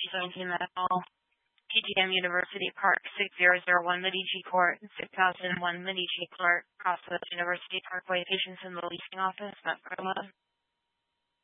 17 Medical, TTM University Park, 6001 Medici Court, 6001 Medici Court, Crossroads University Parkway, patients in the leasing office, Mount Carmel.